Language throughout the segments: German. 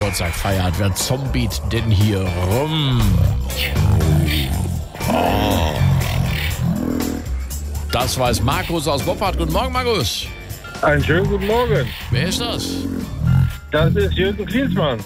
Geburtstag feiert. Wer zombiet denn hier rum? Oh. Das weiß Markus aus Boppard. Guten Morgen, Markus. Einen schönen guten Morgen. Wer ist das? Das ist Jürgen Klinsmann.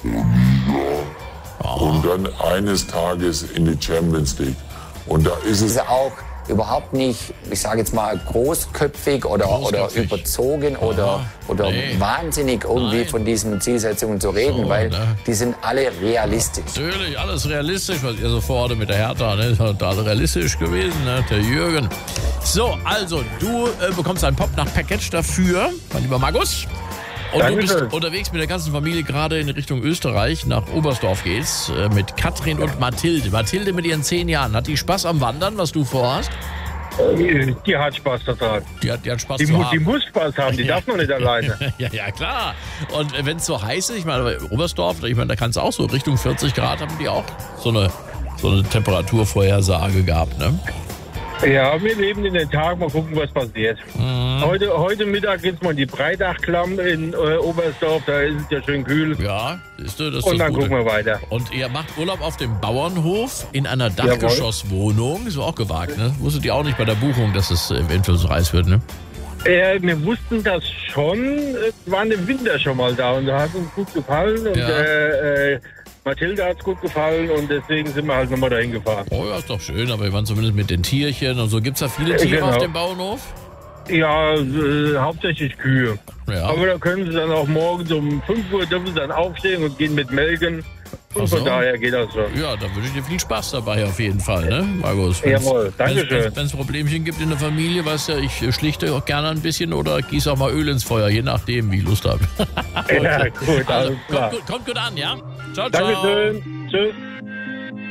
Und dann eines Tages in die Champions League. Und da ist es auch überhaupt nicht, ich sage jetzt mal, großköpfig oder überzogen oder wahnsinnig irgendwie von diesen Zielsetzungen zu reden, weil die sind alle realistisch. Natürlich, alles realistisch, was ihr so vorhatte mit der Hertha, ne? Ist total realistisch gewesen, ne? Der Jürgen. So, also, du bekommst ein Pop-Nacht-Package dafür, mein lieber Markus. Und Dankeschön. Du bist unterwegs mit der ganzen Familie gerade in Richtung Österreich. Nach Oberstdorf geht's mit Katrin und Mathilde. Mathilde mit ihren 10 Jahren. Hat die Spaß am Wandern, was du vorhast? Die hat Spaß daran. Die hat Spaß Die zu haben. muss Spaß haben, die darf man nicht alleine. Ja, klar. Und wenn es so heiß ist, ich meine, Oberstdorf, da kann es auch so Richtung 40 Grad, haben die auch so eine Temperaturvorhersage gehabt, ne? Ja, wir leben in den Tag, mal gucken, was passiert. Heute Mittag geht's mal in die Breitachklamm in Oberstdorf, da ist es ja schön kühl. Ja, siehst du, das ist Und das dann Gute. gucken wir weiter. Und ihr macht Urlaub auf dem Bauernhof in einer Dachgeschosswohnung. Ist auch gewagt, ne? Wusstet ihr auch nicht bei der Buchung, dass es eventuell so heiß wird, ne? Wir wussten das schon, waren im Winter schon mal da und da hat uns gut gefallen. Und Mathilde hat es gut gefallen und deswegen sind wir halt nochmal dahin gefahren. Oh ja, ist doch schön, aber wir waren zumindest mit den Tierchen und so. Gibt's da viele Tiere Genau. auf dem Bauernhof? Ja, hauptsächlich Kühe. Ja. Aber da können sie dann auch morgens um 5 Uhr dürfen sie dann aufstehen und gehen mit melken. Und Ach so. von daher geht das schon. Ja, da wünsche ich dir viel Spaß dabei auf jeden Fall, ne, Markus? Jawohl, dankeschön. Wenn es Problemchen gibt in der Familie, weißt du, ich schlichte auch gerne ein bisschen oder gieße auch mal Öl ins Feuer, je nachdem, wie ich Lust habe. Ja, gut, Also, alles klar. kommt gut an, ja? Ciao, ciao. Dankeschön. Tschüss.